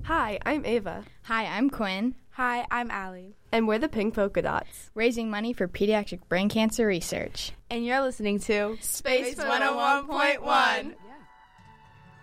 Hi, I'm Ava. Hi, I'm Quinn. Hi, I'm Allie. And we're the Pink Polka Dots, raising money for pediatric brain cancer research. And you're listening to Space 101.1.